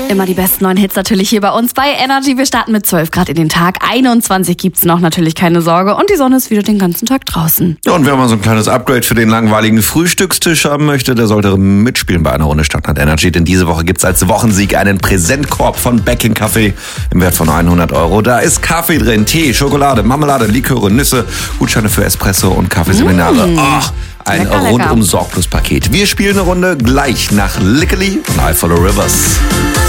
Immer die besten neuen Hits natürlich hier bei uns bei Energy. Wir starten mit 12 Grad in den Tag. 21 gibt's noch, natürlich keine Sorge. Und die Sonne ist wieder den ganzen Tag draußen. Ja, und wer mal so ein kleines Upgrade für den langweiligen Frühstückstisch haben möchte, der sollte mitspielen bei einer Runde Stadtland Energy. Denn diese Woche gibt's als Wochensieg einen Präsentkorb von Becking Kaffee im Wert von 100 €. Da ist Kaffee drin, Tee, Schokolade, Marmelade, Liköre, Nüsse, Gutscheine für Espresso und Kaffeeseminare. Ach, ein rundum Sorglos-Paket. Wir spielen eine Runde gleich nach Lickely und I Follow Rivers.